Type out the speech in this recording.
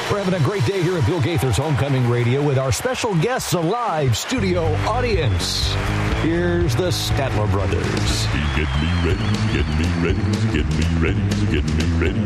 We're having a great day here at Bill Gaither's Homecoming Radio with our special guests, a live studio audience. Here's the Statler Brothers. Get me ready, get me ready, get me ready, get me ready.